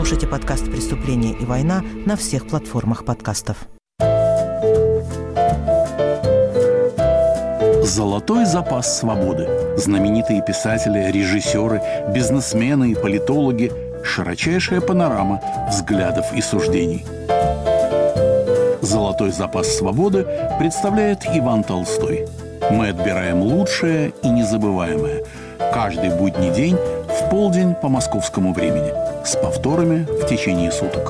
Слушайте подкаст «Преступление и война» на всех платформах подкастов. Золотой запас свободы. Знаменитые писатели, режиссеры, бизнесмены и политологи. Широчайшая панорама взглядов и суждений. «Золотой запас свободы» представляет Иван Толстой. Мы отбираем лучшее и незабываемое. Каждый будний день в полдень по московскому времени. С повторами в течение суток.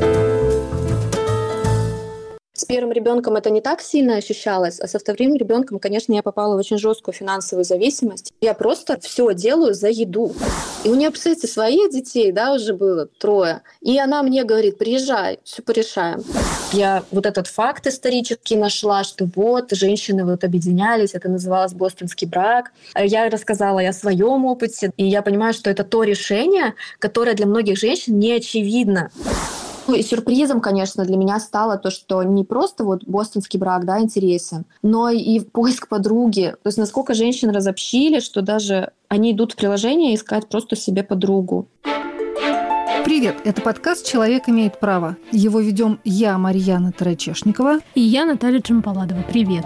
С первым ребенком это не так сильно ощущалось, а со вторым ребенком, конечно, я попала в очень жесткую финансовую зависимость. Я просто все делаю за еду. И у нее, представляете, своих детей, да, уже было 3. И она мне говорит: приезжай, все порешаем. Я вот этот факт исторический нашла, что вот женщины вот объединялись, это называлось бостонский брак. Я рассказала о своем опыте, и я понимаю, что это то решение, которое для многих женщин не очевидно. Ну и сюрпризом, конечно, для меня стало то, что не просто вот бостонский брак, да, интересен, но и поиск подруги. То есть насколько женщин разобщили, что даже они идут в приложение искать просто себе подругу. Привет, это подкаст «Человек имеет право». Его ведем я, Марьяна Тарачешникова. И я, Наталья Джампаладова. Привет.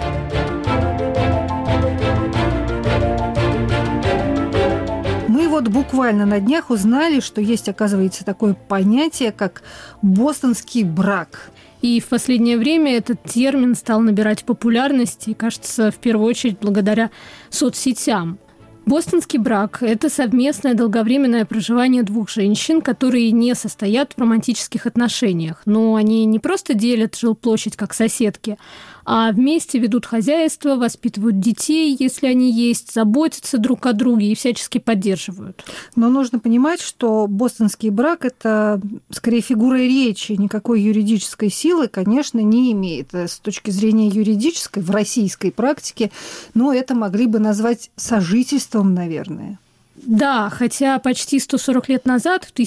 Мы вот буквально на днях узнали, что есть, оказывается, такое понятие, как бостонский брак. И в последнее время этот термин стал набирать популярность, и, кажется, в первую очередь благодаря соцсетям. Бостонский брак – это совместное долговременное проживание 2 женщин, которые не состоят в романтических отношениях. Но они не просто делят жилплощадь как соседки, а вместе ведут хозяйство, воспитывают детей, если они есть, заботятся друг о друге и всячески поддерживают. Но нужно понимать, что бостонский брак – это скорее фигура речи, никакой юридической силы, конечно, не имеет. С точки зрения юридической, в российской практике, но это могли бы назвать сожительством, наверное. Да, хотя почти 140 лет назад, в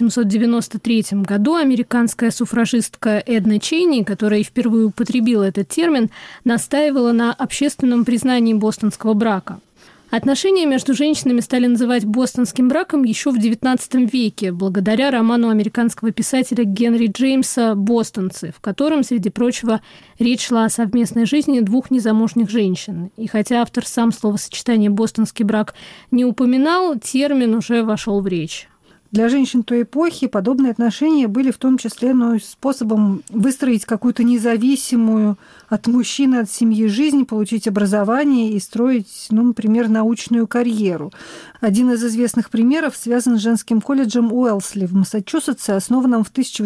1893 году, американская суфражистка Эдна Чейни, которая впервые употребила этот термин, настаивала на общественном признании бостонского брака. Отношения между женщинами стали называть бостонским браком еще в XIX веке, благодаря роману американского писателя Генри Джеймса «Бостонцы», в котором, среди прочего, речь шла о совместной жизни 2 незамужних женщин. И хотя автор сам словосочетание «бостонский брак» не упоминал, термин уже вошел в речь. Для женщин той эпохи подобные отношения были в том числе способом выстроить какую-то независимую от мужчины, от семьи жизнь, получить образование и строить, например, научную карьеру. Один из известных примеров связан с женским колледжем Уэлсли в Массачусетсе, основанным в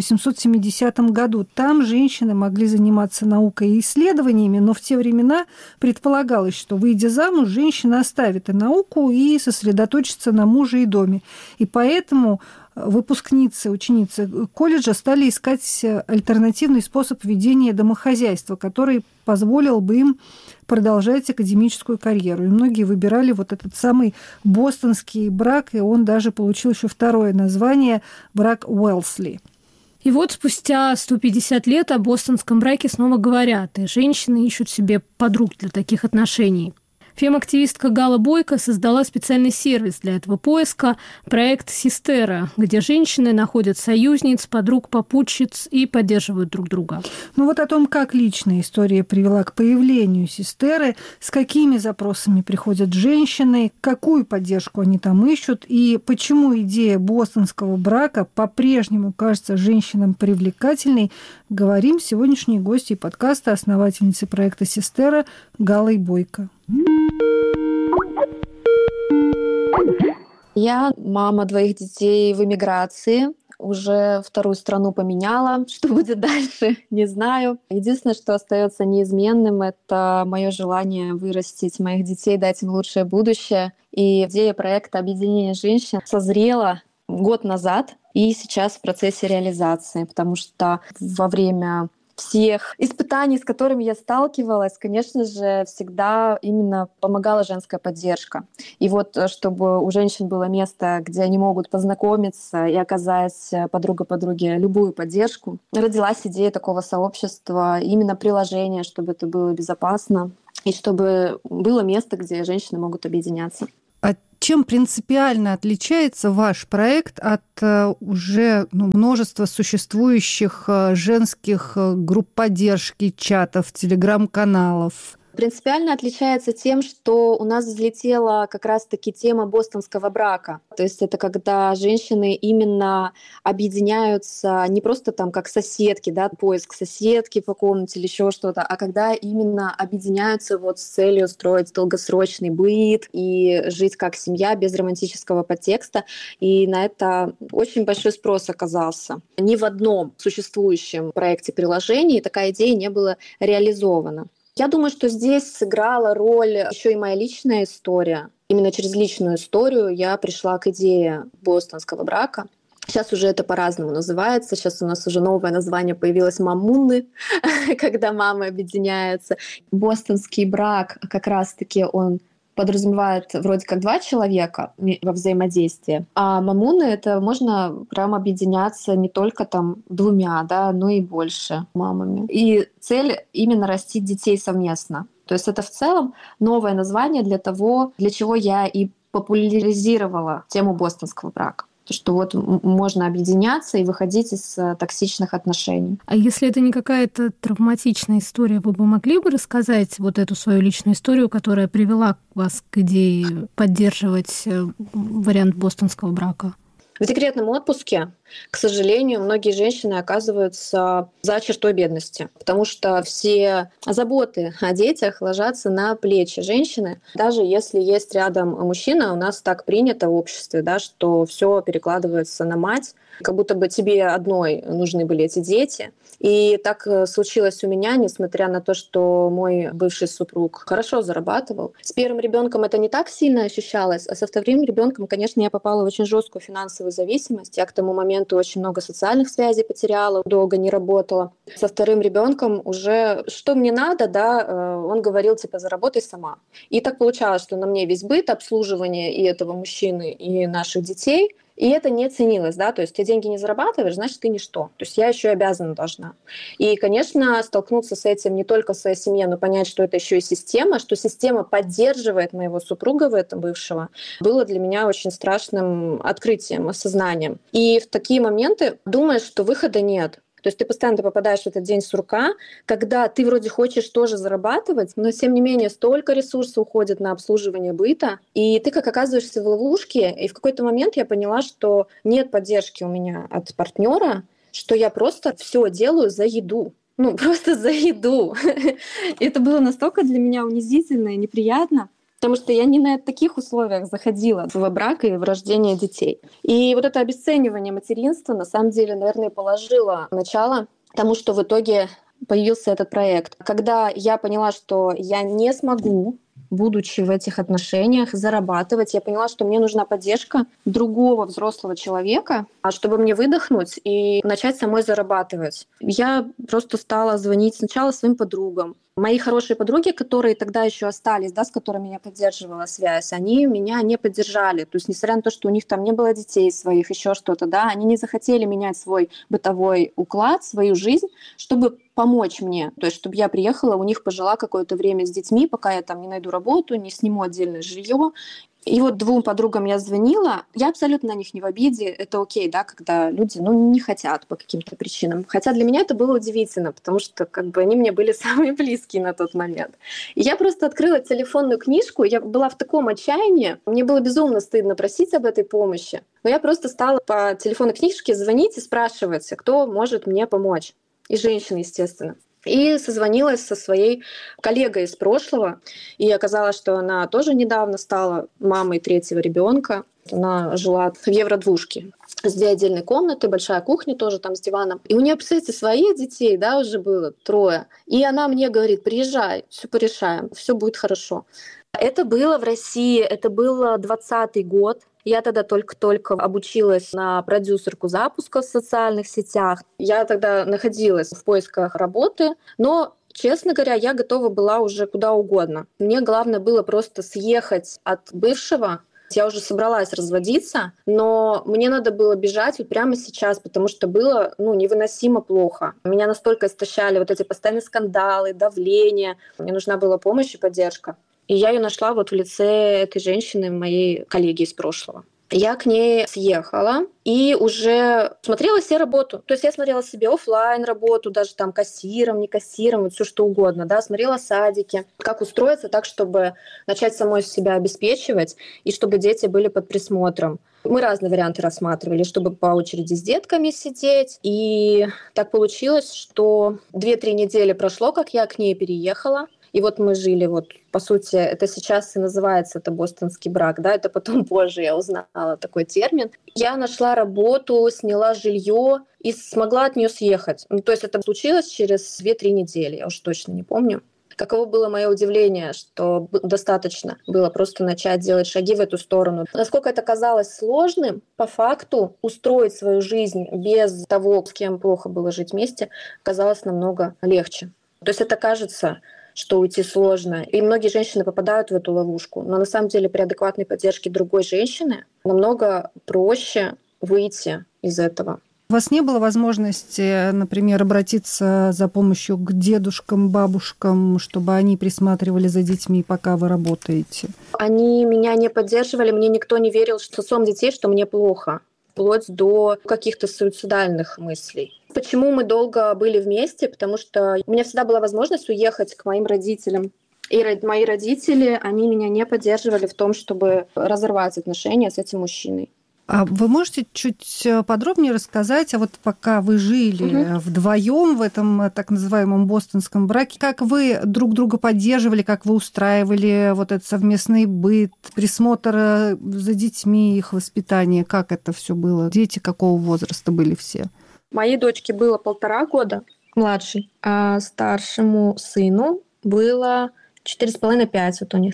1870 году. Там женщины могли заниматься наукой и исследованиями, но в те времена предполагалось, что, выйдя замуж, женщина оставит и науку и сосредоточится на муже и доме. И поэтому выпускницы, ученицы колледжа стали искать альтернативный способ ведения домохозяйства, который позволил бы им продолжать академическую карьеру. И многие выбирали вот этот самый бостонский брак, и он даже получил еще 2 название – брак Уэлсли. И вот спустя 150 лет о бостонском браке снова говорят, и женщины ищут себе подруг для таких отношений. Фем-активистка Гала Бойко создала специальный сервис для этого поиска – проект «Систера», где женщины находят союзниц, подруг, попутчиц и поддерживают друг друга. Ну вот о том, как личная история привела к появлению «Систеры», с какими запросами приходят женщины, какую поддержку они там ищут и почему идея бостонского брака по-прежнему кажется женщинам привлекательной, говорим с сегодняшней гостьей подкаста, основательницей проекта «Систера» Галой Бойко. Я мама 2 детей в эмиграции. Уже 2 страну поменяла. Что будет дальше, не знаю. Единственное, что остается неизменным, это мое желание вырастить моих детей, дать им лучшее будущее. И идея проекта объединения женщин созрела год назад и сейчас в процессе реализации, потому что во время всех испытаний, с которыми я сталкивалась, конечно же, всегда именно помогала женская поддержка. И вот чтобы у женщин было место, где они могут познакомиться и оказать подруга подруге любую поддержку, родилась идея такого сообщества, именно приложения, чтобы это было безопасно и чтобы было место, где женщины могут объединяться. А чем принципиально отличается ваш проект от уже множества существующих женских групп поддержки, чатов, телеграм-каналов? Принципиально отличается тем, что у нас взлетела как раз-таки тема бостонского брака. То есть это когда женщины именно объединяются не просто там как соседки, да, поиск соседки по комнате или еще что-то, а когда именно объединяются вот с целью строить долгосрочный быт и жить как семья без романтического подтекста. И на это очень большой спрос оказался. Ни в одном существующем проекте приложений такая идея не была реализована. Я думаю, что здесь сыграла роль еще и моя личная история. Именно через личную историю я пришла к идее бостонского брака. Сейчас уже это по-разному называется. Сейчас у нас уже новое название появилось — мамуны, когда мамы объединяются. Бостонский брак как раз-таки он подразумевает вроде как два человека во взаимодействии, а мамуны — это можно прям объединяться не только там двумя, да, но и больше мамами. И цель именно растить детей совместно. То есть это в целом новое название для того, для чего я и популяризировала тему бостонского брака. Что вот можно объединяться и выходить из токсичных отношений. А если это не какая-то травматичная история, вы бы могли бы рассказать вот эту свою личную историю, которая привела вас к идее поддерживать вариант бостонского брака? В декретном отпуске, к сожалению, многие женщины оказываются за чертой бедности, потому что все заботы о детях ложатся на плечи женщины. Даже если есть рядом мужчина, у нас так принято в обществе, да, что все перекладывается на мать, как будто бы тебе одной нужны были эти дети. И так случилось у меня, несмотря на то, что мой бывший супруг хорошо зарабатывал. С первым ребенком это не так сильно ощущалось, а со вторым ребенком, конечно, я попала в очень жесткую финансовую зависимость. Я к тому моменту очень много социальных связей потеряла, долго не работала. Со вторым ребенком уже что мне надо, да, он говорил, типа, заработай сама. И так получалось, что на мне весь быт, обслуживание и этого мужчины, и наших детей. И это не ценилось, да, то есть ты деньги не зарабатываешь, значит, ты ничто. То есть я еще и обязана должна. И, конечно, столкнуться с этим не только в своей семье, но понять, что это еще и система, что система поддерживает моего супруга, в этом бывшего, было для меня очень страшным открытием, осознанием. И в такие моменты думаешь, что выхода нет. То есть ты постоянно попадаешь в этот день сурка, когда ты вроде хочешь тоже зарабатывать, но тем не менее столько ресурсов уходит на обслуживание быта, и ты как оказываешься в ловушке. И в какой-то момент я поняла, что нет поддержки у меня от партнера, что я просто все делаю за еду. Просто за еду. И это было настолько для меня унизительно и неприятно, потому что я не на таких условиях заходила в брак и в рождение детей. И вот это обесценивание материнства на самом деле, наверное, положило начало тому, что в итоге появился этот проект. Когда я поняла, что я не смогу, будучи в этих отношениях, зарабатывать, я поняла, что мне нужна поддержка другого взрослого человека, чтобы мне выдохнуть и начать самой зарабатывать. Я просто стала звонить сначала своим подругам. Мои хорошие подруги, которые тогда еще остались, да, с которыми я поддерживала связь, они меня не поддержали. То есть, несмотря на то, что у них там не было детей своих, еще что-то, да, они не захотели менять свой бытовой уклад, свою жизнь, чтобы помочь мне. То есть, чтобы я приехала, у них пожила какое-то время с детьми, пока я там не найду работу, не сниму отдельное жилье. И вот двум подругам я звонила. Я абсолютно на них не в обиде. Это окей, да, когда люди, не хотят по каким-то причинам. Хотя для меня это было удивительно, потому что они мне были самые близкие на тот момент. И я просто открыла телефонную книжку. Я была в таком отчаянии. Мне было безумно стыдно просить об этой помощи. Но я просто стала по телефонной книжке звонить и спрашивать, кто может мне помочь. И женщины, естественно. И созвонилась со своей коллегой из прошлого. И оказалось, что она тоже недавно стала мамой третьего ребенка. Она жила в евродвушке с 2 отдельные комнаты, большая кухня тоже там с диваном. И у нее, представляете, своих детей, да, уже было 3. И она мне говорит: приезжай, все порешаем, все будет хорошо. Это было в России, это был 2020 год. Я тогда только-только обучилась на продюсерку запуска в социальных сетях. Я тогда находилась в поисках работы, но, честно говоря, я готова была уже куда угодно. Мне главное было просто съехать от бывшего. Я уже собралась разводиться, но мне надо было бежать вот прямо сейчас, потому что было невыносимо плохо. Меня настолько истощали вот эти постоянные скандалы, давление. Мне нужна была помощь и поддержка. И я ее нашла вот в лице этой женщины, моей коллеги из прошлого. Я к ней съехала и уже смотрела себе работу. То есть я смотрела себе офлайн работу, даже там кассиром, не кассиром, вот все что угодно, да, смотрела садики, как устроиться так, чтобы начать самой себя обеспечивать и чтобы дети были под присмотром. Мы разные варианты рассматривали, чтобы по очереди с детками сидеть. И так получилось, что 2-3 недели прошло, как я к ней переехала. И вот мы жили, вот, по сути, это сейчас и называется это бостонский брак, да, это потом позже я узнала такой термин. Я нашла работу, сняла жилье и смогла от нее съехать. Ну, то есть это случилось через 2-3 недели, я уж точно не помню. Каково было мое удивление, что достаточно было просто начать делать шаги в эту сторону. Насколько это казалось сложным, по факту устроить свою жизнь без того, с кем плохо было жить вместе, казалось намного легче. То есть это кажется, что уйти сложно. И многие женщины попадают в эту ловушку. Но на самом деле при адекватной поддержке другой женщины намного проще выйти из этого. У вас не было возможности, например, обратиться за помощью к дедушкам, бабушкам, чтобы они присматривали за детьми, пока вы работаете? Они меня не поддерживали, мне никто не верил, что с отцом детей, что мне плохо, вплоть до каких-то суицидальных мыслей. Почему мы долго были вместе? Потому что у меня всегда была возможность уехать к моим родителям. И мои родители, они меня не поддерживали в том, чтобы разорвать отношения с этим мужчиной. А вы можете чуть подробнее рассказать, а вот пока вы жили вдвоем в этом так называемом бостонском браке, как вы друг друга поддерживали, как вы устраивали вот этот совместный быт, присмотр за детьми, их воспитание, как это все было? Дети какого возраста были все? Моей дочке было 1,5 года, младшей, а старшему сыну было 4,5-5, вот у них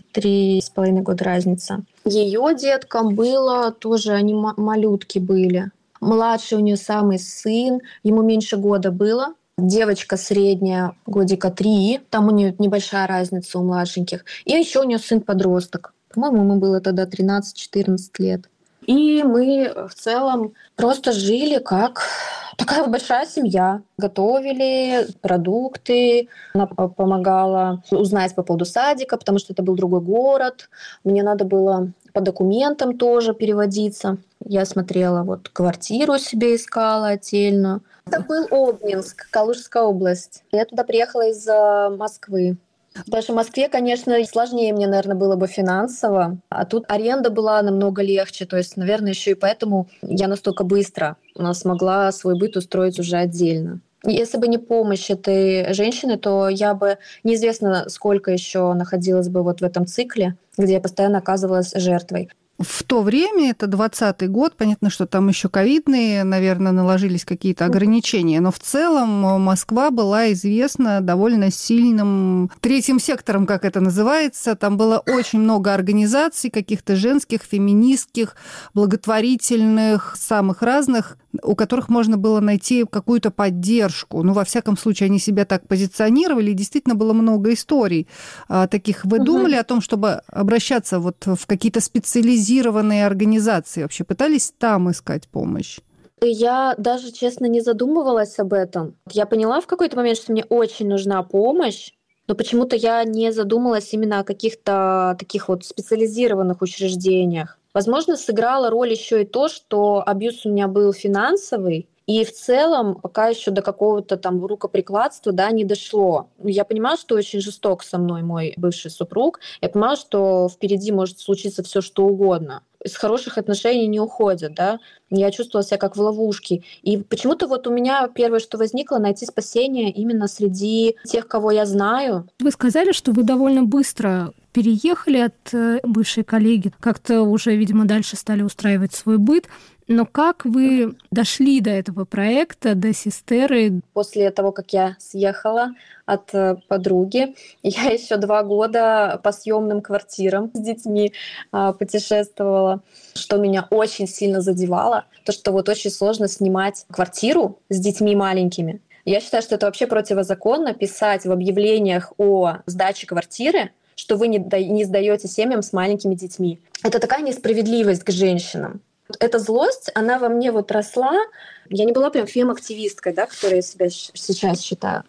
3,5 года разница. Ее деткам было тоже, они малютки были. Младший у нее самый сын, ему меньше года было. Девочка средняя, годика 3, там у нее небольшая разница у младшеньких. И еще у нее сын-подросток. По-моему, ему было тогда 13-14 лет. И мы в целом просто жили как такая большая семья. Готовили продукты, она помогала узнать по поводу садика, потому что это был другой город. Мне надо было по документам тоже переводиться. Я смотрела, вот квартиру себе искала отдельно. Это был Обнинск, Калужская область. Я туда приехала из Москвы. Даже в Москве, конечно, сложнее мне, наверное, было бы финансово, а тут аренда была намного легче, то есть, наверное, еще и поэтому я настолько быстро смогла свой быт устроить уже отдельно. Если бы не помощь этой женщины, то я бы неизвестно сколько еще находилась бы вот в этом цикле, где я постоянно оказывалась жертвой. В то время, это 2020 год, понятно, что там еще ковидные, наверное, наложились какие-то ограничения, но в целом Москва была известна довольно сильным третьим сектором, как это называется. Там было очень много организаций, каких-то женских, феминистских, благотворительных, самых разных, у которых можно было найти какую-то поддержку. Ну, во всяком случае, они себя так позиционировали, и действительно было много историй таких. Вы думали о том, чтобы обращаться вот в какие-то специализированные организации? Вообще пытались там искать помощь? Я даже, честно, не задумывалась об этом. Я поняла в какой-то момент, что мне очень нужна помощь, но почему-то я не задумалась именно о каких-то таких вот специализированных учреждениях. Возможно, сыграла роль еще и то, что абьюз у меня был финансовый, и в целом пока еще до какого-то там рукоприкладства, да, не дошло. Я понимала, что очень жесток со мной мой бывший супруг. Я понимала, что впереди может случиться все что угодно. Из хороших отношений не уходят, да. Я чувствовала себя как в ловушке. И почему-то вот у меня первое, что возникло, найти спасение именно среди тех, кого я знаю. Вы сказали, что вы довольно быстро переехали от бывшей коллеги, как-то уже, видимо, дальше стали устраивать свой быт. Но как вы дошли до этого проекта, до Систеры? После того, как я съехала от подруги, я еще 2 года по съемным квартирам с детьми путешествовала, что меня очень сильно задевало. То, что вот очень сложно снимать квартиру с детьми маленькими. Я считаю, что это вообще противозаконно писать в объявлениях о сдаче квартиры, что вы не сдаете семьям с маленькими детьми. Это такая несправедливость к женщинам. Эта злость, она во мне вот росла. Я не была прям фем-активисткой, да, которой я себя сейчас считаю.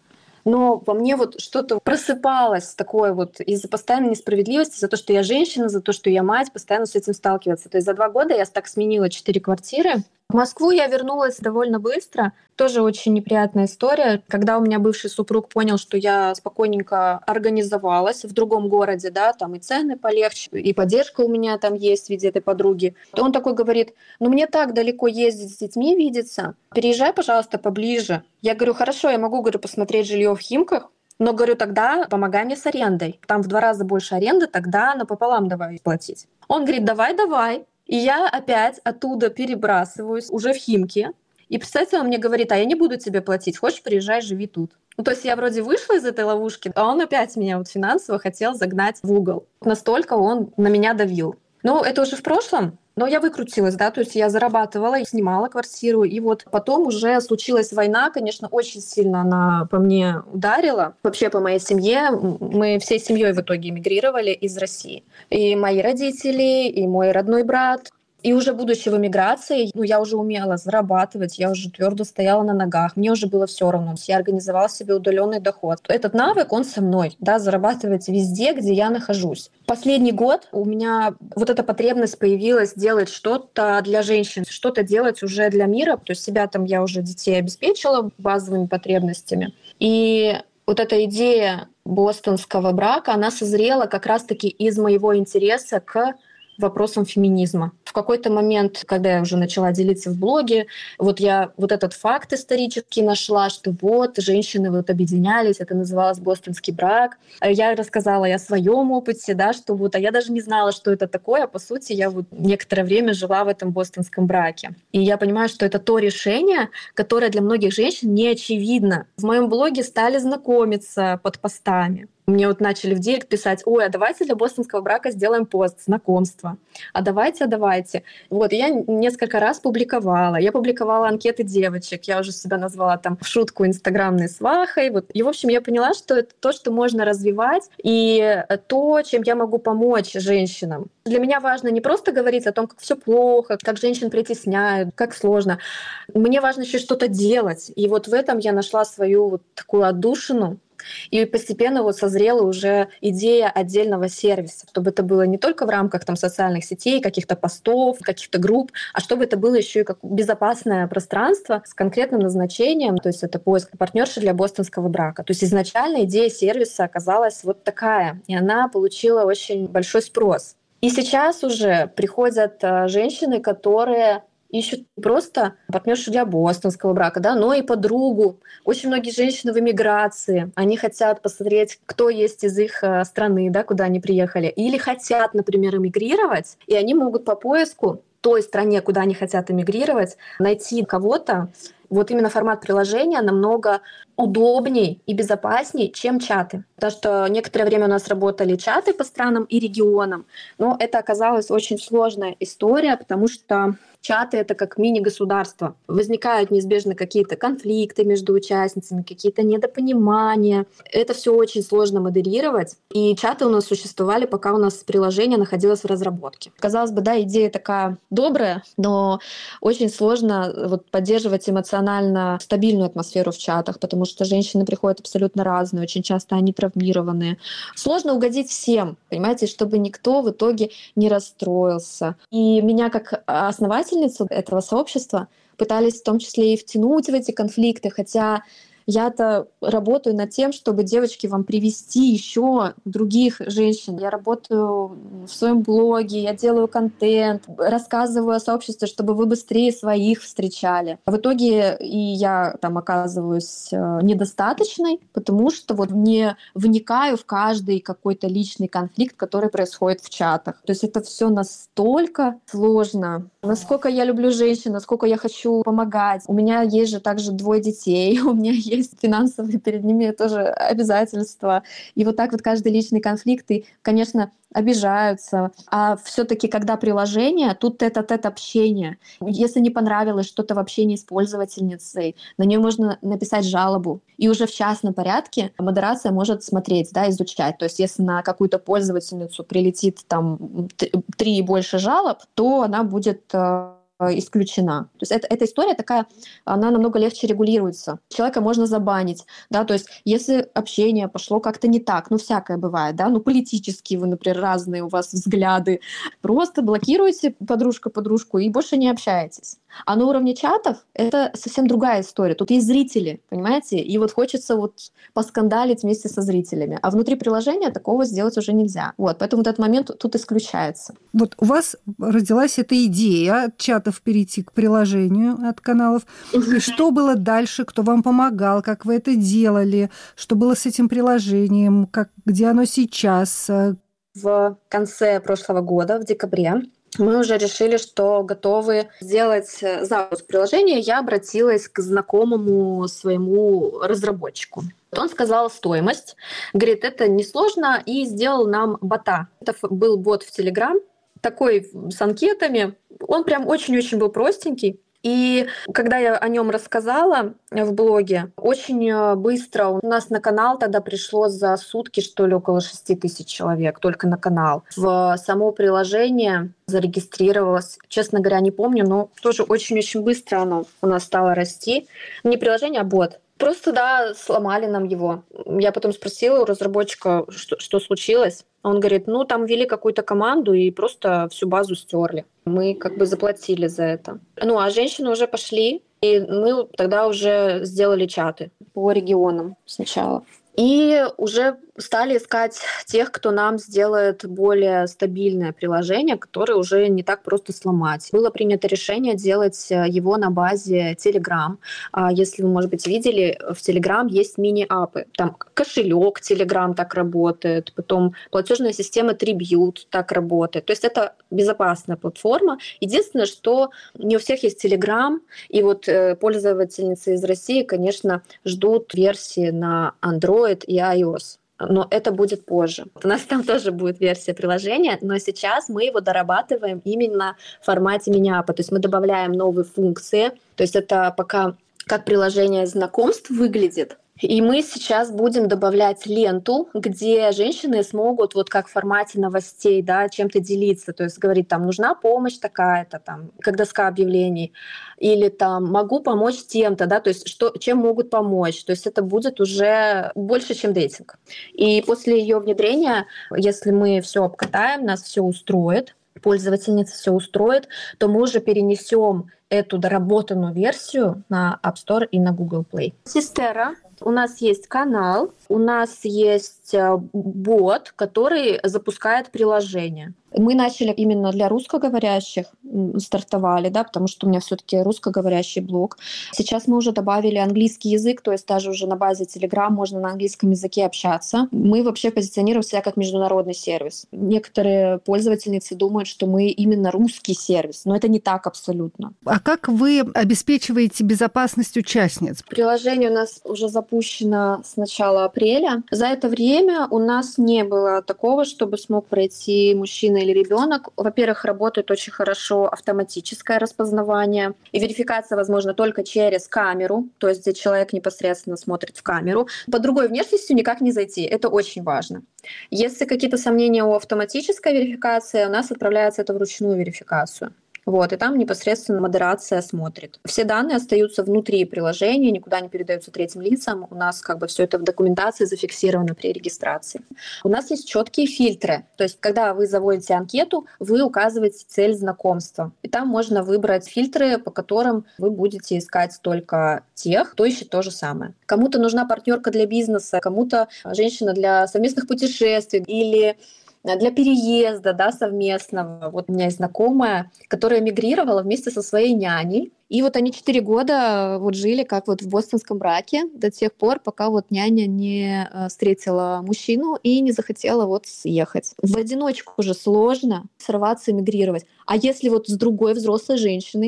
Но во мне вот что-то просыпалось такое вот из-за постоянной несправедливости, за то, что я женщина, за то, что я мать, постоянно с этим сталкиваться. То есть за 2 года я так сменила 4 квартиры. В Москву я вернулась довольно быстро. Тоже очень неприятная история. Когда у меня бывший супруг понял, что я спокойненько организовалась в другом городе, да, там и цены полегче, и поддержка у меня там есть в виде этой подруги, то он такой говорит: ну мне так далеко ездить с детьми, видеться, переезжай, пожалуйста, поближе. Я говорю: хорошо, я могу, говорю, посмотреть жилье в Химках, но, говорю, тогда помогай мне с арендой. Там в 2 раза больше аренды, тогда напополам давай платить. Он говорит: давай. И я опять оттуда перебрасываюсь уже в Химки. И представьте, он мне говорит: а я не буду тебе платить, хочешь, приезжай, живи тут. Ну, то есть я вроде вышла из этой ловушки, а он опять меня вот финансово хотел загнать в угол. Настолько он на меня давил. Ну, это уже в прошлом, но я выкрутилась, да, то есть я зарабатывала и снимала квартиру, и вот потом уже случилась война, конечно, очень сильно она по мне ударила, вообще по моей семье. Мы всей семьей в итоге эмигрировали из России. И мои родители, и мой родной брат. И уже будучи в эмиграции, я уже умела зарабатывать, я уже твердо стояла на ногах, мне уже было все равно. Я организовала себе удаленный доход. Этот навык, он со мной, да, зарабатывать везде, где я нахожусь. Последний год у меня вот эта потребность появилась делать что-то для женщин, что-то делать уже для мира. То есть себя там я уже детей обеспечила базовыми потребностями. И вот эта идея бостонского брака, она созрела как раз-таки из моего интереса к вопросам феминизма. В какой-то момент, когда я уже начала делиться в блоге, вот я вот этот факт исторический нашла, что вот женщины вот объединялись, это называлось бостонский брак. Я рассказала о своем опыте, да, что вот, а я даже не знала, что это такое, а по сути я вот некоторое время жила в этом бостонском браке. И я понимаю, что это то решение, которое для многих женщин не очевидно. В моем блоге стали знакомиться под постами. Мне вот начали в директ писать: ой, а давайте для бостонского брака сделаем пост, знакомства. А давайте. Вот, и я несколько раз публиковала. Я публиковала анкеты девочек. Я уже себя назвала там в шутку инстаграмной свахой. Вот. И, в общем, я поняла, что это то, что можно развивать, и то, чем я могу помочь женщинам. Для меня важно не просто говорить о том, как все плохо, как женщин притесняют, как сложно. Мне важно еще что-то делать. И вот в этом я нашла свою вот такую отдушину. И постепенно вот созрела уже идея отдельного сервиса, чтобы это было не только в рамках там социальных сетей, каких-то постов, каких-то групп, а чтобы это было еще и как безопасное пространство с конкретным назначением, то есть это поиск партнерши для бостонского брака. То есть изначально идея сервиса оказалась вот такая, и она получила очень большой спрос. И сейчас уже приходят женщины, которые ищут не просто партнершу для бостонского брака, да, но и подругу. Очень многие женщины в эмиграции, они хотят посмотреть, кто есть из их страны, да, куда они приехали. Или хотят, например, эмигрировать, и они могут по поиску той стране, куда они хотят эмигрировать, найти кого-то. Вот именно формат приложения намного удобней и безопасней, чем чаты. Потому что некоторое время у нас работали чаты по странам и регионам, но это оказалась очень сложная история, потому что чаты — это как мини-государство. Возникают неизбежно какие-то конфликты между участницами, какие-то недопонимания. Это все очень сложно модерировать. И чаты у нас существовали, пока у нас приложение находилось в разработке. Казалось бы, да, идея такая добрая, но очень сложно вот поддерживать эмоционально стабильную атмосферу в чатах, потому что женщины приходят абсолютно разные, очень часто они травмированные. Сложно угодить всем, понимаете, чтобы никто в итоге не расстроился. И меня как основательницу этого сообщества пытались в том числе и втянуть в эти конфликты, хотя я-то работаю над тем, чтобы, девочки, вам привести еще других женщин. Я работаю в своем блоге, я делаю контент, рассказываю о сообществе, чтобы вы быстрее своих встречали. В итоге и я там оказываюсь недостаточной, потому что вот не вникаю в каждый какой-то личный конфликт, который происходит в чатах. То есть это все настолько сложно. Насколько я люблю женщин, насколько я хочу помогать. У меня есть же также 2 детей, у меня есть финансовые перед ними тоже обязательства. И вот так вот каждый личный конфликт, и, конечно, обижаются. А все-таки, когда приложение, тут тет-а-тет общение. Если не понравилось что-то в общении с пользовательницей, на нее можно написать жалобу. И уже в частном порядке модерация может смотреть, да, изучать. То есть если на какую-то пользовательницу прилетит там 3 и больше жалоб, то она будет исключена. То есть эта история такая, она намного легче регулируется. Человека можно забанить, да, то есть если общение пошло как-то не так, всякое бывает, да, политические вы, например, разные у вас взгляды, просто блокируете подружку и больше не общаетесь. А на уровне чатов это совсем другая история. Тут есть зрители, понимаете? И вот хочется поскандалить вместе со зрителями. А внутри приложения такого сделать уже нельзя. Поэтому этот момент тут исключается. У вас родилась эта идея от чатов перейти к приложению, от каналов. И что было дальше? Кто вам помогал? Как вы это делали? Что было с этим приложением? Где оно сейчас? В конце прошлого года, в декабре, мы уже решили, что готовы сделать запуск приложения. Я обратилась к знакомому своему разработчику. Он сказал стоимость. Говорит, это несложно, и сделал нам бота. Это был бот в Telegram, такой с анкетами. Он прям очень-очень был простенький. И когда я о нем рассказала в блоге, очень быстро у нас на канал тогда пришло за сутки, что ли, около 6 тысяч человек только на канал. В само приложение зарегистрировалось, честно говоря, не помню, но тоже очень-очень быстро оно у нас стало расти. Не приложение, а бот. Просто, да, сломали нам его. Я потом спросила у разработчика, что случилось. Он говорит, там ввели какую-то команду и просто всю базу стерли. Мы заплатили за это. А женщины уже пошли, и мы тогда уже сделали чаты по регионам сначала. И уже стали искать тех, кто нам сделает более стабильное приложение, которое уже не так просто сломать. Было принято решение делать его на базе Telegram. Если вы, может быть, видели, в Telegram есть мини-апы. Там кошелек Telegram так работает, потом платежная система Tribute так работает. То есть это безопасная платформа. Единственное, что не у всех есть Telegram, и пользовательницы из России, конечно, ждут версии на Android и iOS. Но это будет позже. У нас там тоже будет версия приложения, но сейчас мы его дорабатываем именно в формате мини-апа. То есть мы добавляем новые функции. То есть это пока как приложение знакомств выглядит. И мы сейчас будем добавлять ленту, где женщины смогут как в формате новостей, да, чем-то делиться. То есть говорить, нужна помощь такая-то, как доска объявлений. Или могу помочь тем-то, да, то есть чем могут помочь. То есть это будет уже больше, чем дейтинг. И после ее внедрения, если мы все обкатаем, нас все устроит, пользовательница все устроит, то мы уже перенесем эту доработанную версию на App Store и на Google Play. Систера. У нас есть канал, у нас есть бот, который запускает приложение. Мы начали именно для русскоговорящих, стартовали, да, потому что у меня все-таки русскоговорящий блог. Сейчас мы уже добавили английский язык, то есть даже уже на базе Telegram можно на английском языке общаться. Мы вообще позиционируем себя как международный сервис. Некоторые пользовательницы думают, что мы именно русский сервис, но это не так абсолютно. А как вы обеспечиваете безопасность участниц? Приложение у нас уже запущено с начала апреля. За это время у нас не было такого, чтобы смог пройти мужчина или ребенок. Во-первых, работает очень хорошо автоматическое распознавание. И верификация возможна только через камеру, то есть где человек непосредственно смотрит в камеру. По другой внешностью никак не зайти. Это очень важно. Если какие-то сомнения у автоматической верификации, у нас отправляется это в ручную верификацию. И там непосредственно модерация смотрит. Все данные остаются внутри приложения, никуда не передаются третьим лицам. У нас все это в документации зафиксировано при регистрации. У нас есть четкие фильтры. То есть, когда вы заводите анкету, вы указываете цель знакомства. И там можно выбрать фильтры, по которым вы будете искать только тех, кто ищет то же самое. Кому-то нужна партнерка для бизнеса, кому-то женщина для совместных путешествий или для переезда, да, совместного. У меня есть знакомая, которая эмигрировала вместе со своей няней. И они 4 года жили как в бостонском браке до тех пор, пока няня не встретила мужчину и не захотела съехать. В одиночку уже сложно сорваться, эмигрировать. А если с другой взрослой женщиной,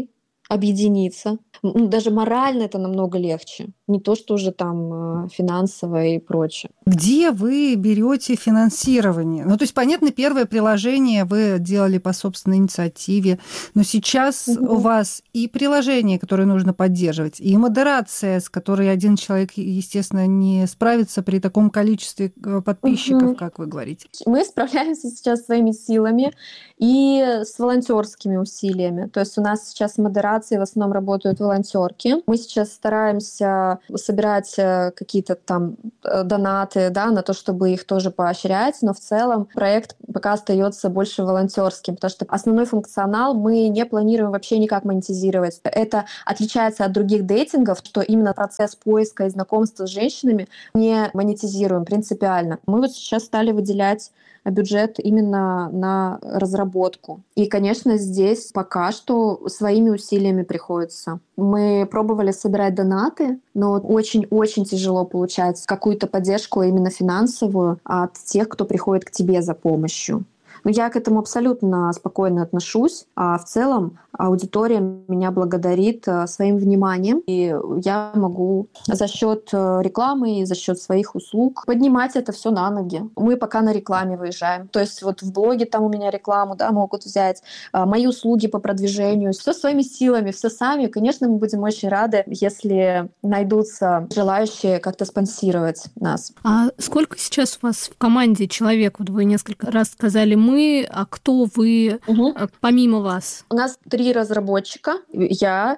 объединиться. Даже морально это намного легче. Не то, что уже там финансово и прочее. Где вы берете финансирование? Ну, то есть, понятно, первое приложение вы делали по собственной инициативе, но сейчас у вас и приложение, которое нужно поддерживать, и модерация, с которой один человек, естественно, не справится при таком количестве подписчиков, как вы говорите. Мы справляемся сейчас своими силами и с волонтерскими усилиями. То есть у нас сейчас в модерации в основном работают волонтерки. Мы сейчас стараемся собирать какие-то там донаты, да, на то, чтобы их тоже поощрять, но в целом проект пока остается больше волонтерским, потому что основной функционал мы не планируем вообще никак монетизировать. Это отличается от других дейтингов, что именно процесс поиска и знакомства с женщинами не монетизируем принципиально. Мы вот сейчас стали выделять бюджет именно на разработку. И, конечно, здесь пока что своими усилиями приходится. Мы пробовали собирать донаты, но очень-очень тяжело получать какую-то поддержку именно финансовую от тех, кто приходит к тебе за помощью. Но я к этому абсолютно спокойно отношусь. А в целом аудитория меня благодарит своим вниманием, и я могу за счет рекламы и за счет своих услуг поднимать это все на ноги. Мы пока на рекламе выезжаем. То есть вот в блоге там у меня рекламу, да, могут взять, мои услуги по продвижению, все своими силами, все сами. Конечно, мы будем очень рады, если найдутся желающие как-то спонсировать нас. А сколько сейчас у вас в команде человек? Вот вы несколько раз сказали «мы», а кто вы помимо вас? У нас 3 разработчика, я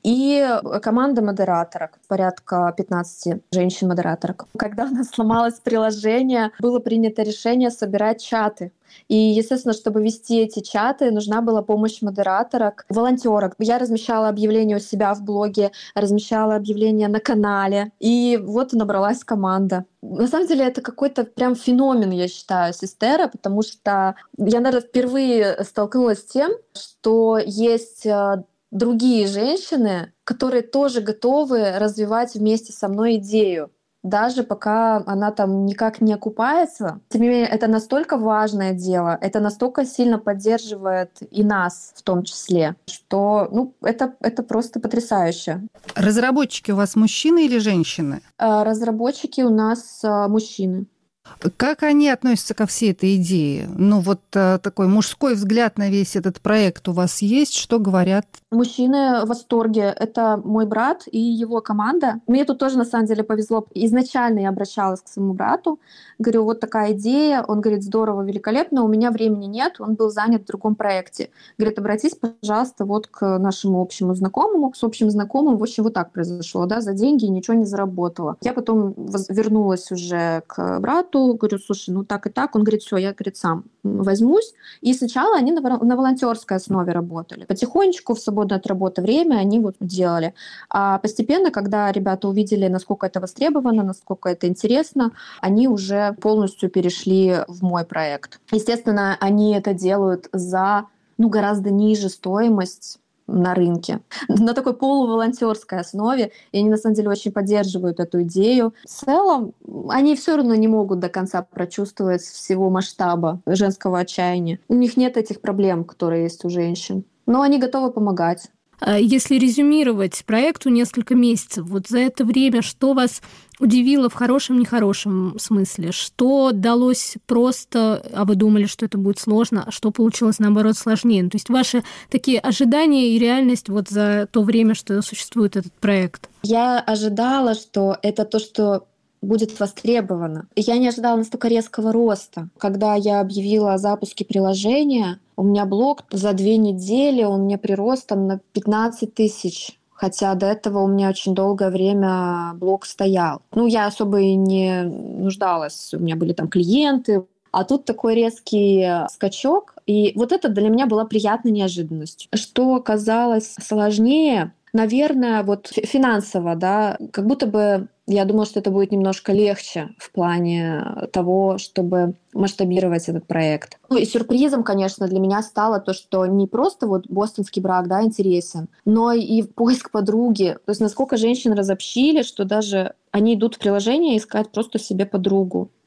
и команда модераторок, порядка 15 женщин-модераторок. Когда у нас сломалось приложение, было принято решение собирать чаты. И, естественно, чтобы вести эти чаты, нужна была помощь модераторок, волонтерок. Я размещала объявления у себя в блоге, размещала объявления на канале. И вот набралась команда. На самом деле это какой-то прям феномен, я считаю, Систера, потому что я, наверное, впервые столкнулась с тем, что есть другие женщины, которые тоже готовы развивать вместе со мной идею. Даже пока она там никак не окупается. Тем не менее, это настолько важное дело, это настолько сильно поддерживает и нас в том числе, что это просто потрясающе. Разработчики у вас мужчины или женщины? Разработчики у нас мужчины. Как они относятся ко всей этой идее? Ну, вот такой мужской взгляд на весь этот проект у вас есть? Что говорят? Мужчины в восторге. Это мой брат и его команда. Мне тут тоже, на самом деле, повезло. Изначально я обращалась к своему брату. Говорю, вот такая идея. Он говорит, здорово, великолепно. У меня времени нет. Он был занят в другом проекте. Говорит, обратись, пожалуйста, вот к нашему общему знакомому. С общим знакомым, в общем, вот так произошло. Да, за деньги ничего не заработала. Я потом вернулась уже к брату. Говорю, слушай, ну так и так. Он говорит, все, я, говорит, сам возьмусь. И сначала они на волонтерской основе работали. Потихонечку в свободное от работы время они вот делали. А постепенно, когда ребята увидели, насколько это востребовано, насколько это интересно, они уже полностью перешли в мой проект. Естественно, они это делают за гораздо ниже стоимость на рынке, на такой полуволонтерской основе, и они на самом деле очень поддерживают эту идею. В целом, они все равно не могут до конца прочувствовать всего масштаба женского отчаяния. У них нет этих проблем, которые есть у женщин, но они готовы помогать. Если резюмировать проекту несколько месяцев, вот за это время что вас удивило в хорошем, нехорошем смысле? Что далось просто, а вы думали, что это будет сложно, а что получилось, наоборот, сложнее? То есть ваши такие ожидания и реальность вот за то время, что существует этот проект? Я ожидала, что это то, что будет востребовано. Я не ожидала настолько резкого роста. Когда я объявила о запуске приложения, у меня блог за 2 недели, он мне прирос там на 15 тысяч. Хотя до этого у меня очень долгое время блог стоял. Я особо и не нуждалась. У меня были там клиенты. А тут такой резкий скачок. И вот это для меня была приятной неожиданностью. Что оказалось сложнее, наверное, вот финансово, да, как будто бы я думала, что это будет немножко легче в плане того, чтобы масштабировать этот проект. И сюрпризом, конечно, для меня стало то, что не просто вот бостонский брак, да, интересен, но и поиск подруги. То есть насколько женщин разобщили, что даже они идут в приложение искать просто себе подругу.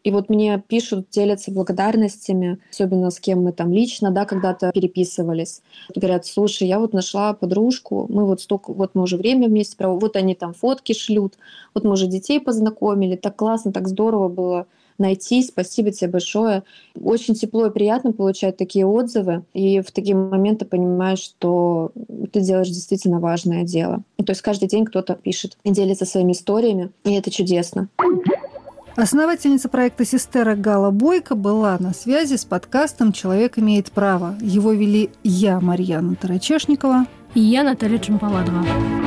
И вот мне пишут, делятся благодарностями, особенно с кем мы там лично, да, когда-то переписывались. Говорят, слушай, я вот нашла подружку, мы вот столько, вот мы уже время вместе проводим, вот они там фотки шлют, вот мы уже детей познакомили, так классно, так здорово было найти, спасибо тебе большое. Очень тепло и приятно получать такие отзывы, и в такие моменты понимаешь, что ты делаешь действительно важное дело. То есть каждый день кто-то пишет и делится своими историями, и это чудесно. Основательница проекта «Сестера» Гала Бойко была на связи с подкастом «Человек имеет право». Его вели я, Марьяна Тарачешникова, и я, Наталья Чемпаладова.